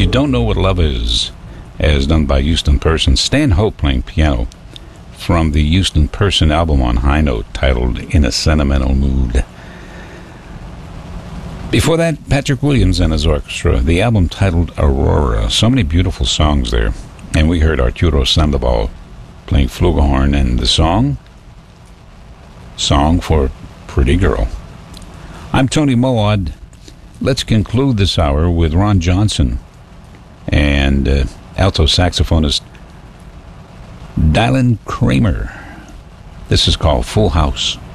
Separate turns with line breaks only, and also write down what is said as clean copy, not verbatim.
You Don't Know What Love Is, as done by Houston Person. Stan Hope playing piano from the Houston Person album on High Note titled In a Sentimental Mood. Before that, Patrick Williams and his orchestra, the album titled Aurora. So many beautiful songs there. And we heard Arturo Sandoval playing flugelhorn and the song for Pretty Girl. I'm Tony Moad. Let's conclude this hour with Ron Johnson and alto saxophonist Dylan Kramer. This is called Full House.